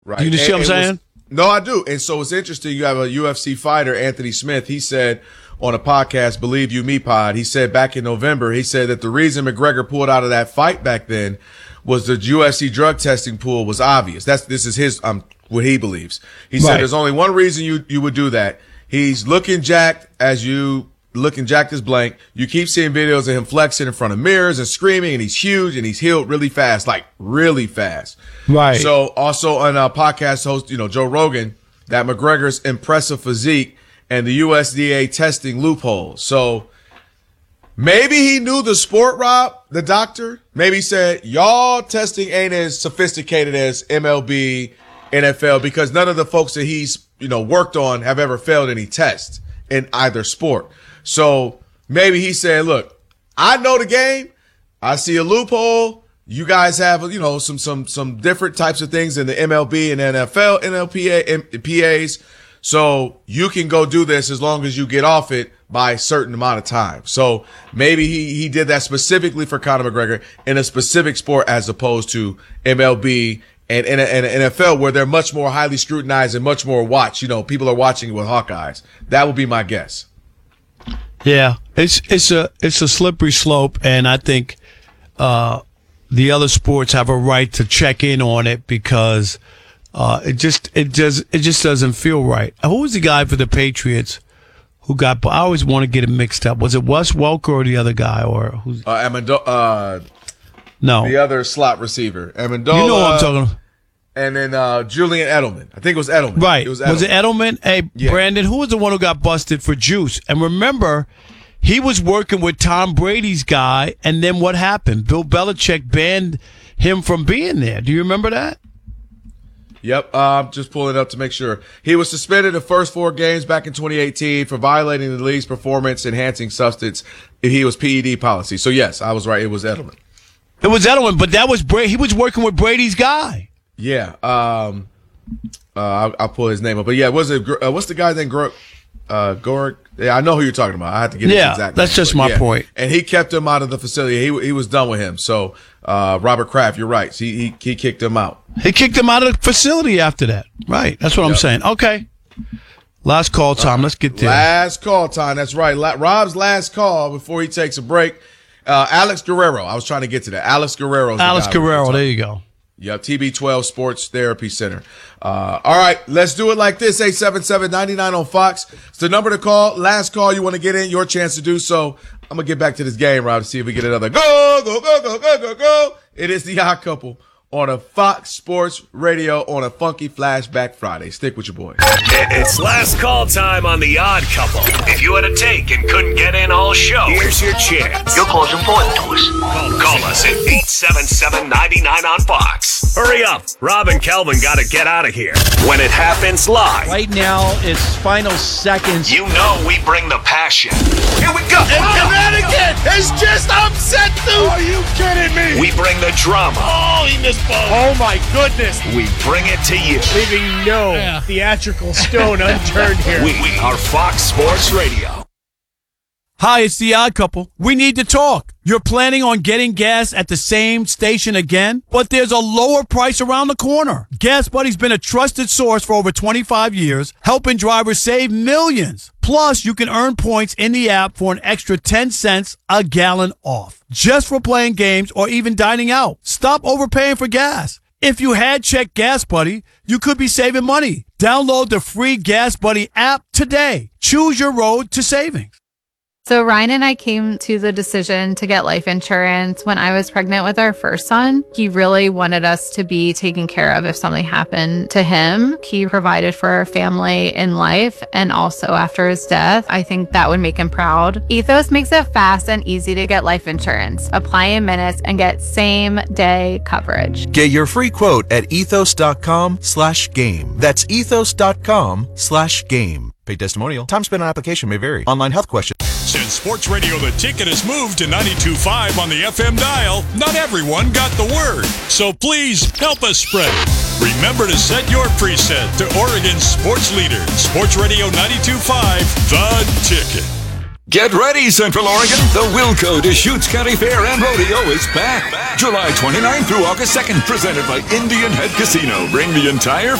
Right. You see what I'm saying? No, I do. And so it's interesting. You have a UFC fighter, Anthony Smith. He said on a podcast, Believe You Me Pod, he said back in November, he said that the reason McGregor pulled out of that fight back then was the UFC drug testing pool was obvious. This is his what he believes. He said there's only one reason you would do that. He's looking jacked as blank. You keep seeing videos of him flexing in front of mirrors and screaming, and he's huge and he's healed really fast, like really fast. Right. So also on a podcast host, Joe Rogan, that McGregor's impressive physique and the USDA testing loopholes. So maybe he knew the sport, Rob, the doctor. Maybe he said, y'all testing ain't as sophisticated as MLB, NFL, because none of the folks that he's, worked on have ever failed any test in either sport. So maybe he said, look, I know the game. I see a loophole. You guys have, some different types of things in the MLB and NFL, PAs. So you can go do this as long as you get off it by a certain amount of time. So maybe he did that specifically for Conor McGregor in a specific sport as opposed to MLB and NFL, where they're much more highly scrutinized and much more watched. People are watching it with hawk eyes. That would be my guess. Yeah, it's a slippery slope, and I think the other sports have a right to check in on it because it just doesn't feel right. Who was the guy for the Patriots who got? I always want to get it mixed up. Was it Wes Welker or the other guy, or who's? No, the other slot receiver, Amendola. You know what I'm talking about. And then Julian Edelman. I think it was Edelman. Right. It was Edelman. Was it Edelman? Hey, yeah. Brandon, who was the one who got busted for juice? And remember, he was working with Tom Brady's guy, and then what happened? Bill Belichick banned him from being there. Do you remember that? Yep. Just pulling it up to make sure. He was suspended the first 4 games back in 2018 for violating the league's performance-enhancing substance. He was PED policy. So, yes, I was right. It was Edelman. It was Edelman, but that was Brady. He was working with Brady's guy. Yeah, I'll pull his name up. But yeah, what's the guy's name? Gorick? Yeah, I know who you're talking about. I have to get his exact name. That's just my point. And he kept him out of the facility. He was done with him. So Robert Kraft, you're right. He kicked him out. He kicked him out of the facility after that. Right. That's what I'm saying. Okay. Last call time. Let's get there. Last call time. That's right. Rob's last call before he takes a break. Alex Guerrero. I was trying to get to that. Alex Guerrero. There you go. Yep, TB12 Sports Therapy Center. All right, let's do it like this. 877-99 on Fox. It's the number to call. Last call you want to get in, your chance to do so. I'm going to get back to this game, Rob, to see if we get another go. It is the Odd Couple on a Fox Sports Radio on a Funky Flashback Friday. Stick with your boy. It's last call time on the Odd Couple. If you had a take and couldn't get in all show, here's your chance. Your call's important to us. Call us at 877-99 on Fox. Hurry up. Rob and Kelvin got to get out of here. When it happens live. Right now, it's final seconds. You know we bring the passion. Here we go. And Connecticut is just upset, dude. Are you kidding me? We bring the drama. Oh, he missed both. Oh, my goodness. We bring it to you. Leaving no theatrical stone unturned here. We are Fox Sports Radio. Hi, it's the Odd Couple. We need to talk. You're planning on getting gas at the same station again, but there's a lower price around the corner. Gas Buddy's been a trusted source for over 25 years, helping drivers save millions. Plus, you can earn points in the app for an extra 10 cents a gallon off, just for playing games or even dining out. Stop overpaying for gas. If you had checked Gas Buddy, you could be saving money. Download the free Gas Buddy app today. Choose your road to savings. So Ryan and I came to the decision to get life insurance when I was pregnant with our first son. He really wanted us to be taken care of if something happened to him. He provided for our family in life and also after his death. I think that would make him proud. Ethos makes it fast and easy to get life insurance. Apply in minutes and get same-day coverage. Get your free quote at ethos.com/game. That's ethos.com/game. Paid testimonial. Time spent on application may vary. Online health questions. Since Sports Radio The Ticket has moved to 92.5 on the FM dial, not everyone got the word. So please help us spread it. Remember to set your preset to Oregon's sports leader, Sports Radio 92.5, The Ticket. Get ready, Central Oregon. The Wilco Deschutes County Fair and Rodeo is back. July 29th through August 2nd, presented by Indian Head Casino. Bring the entire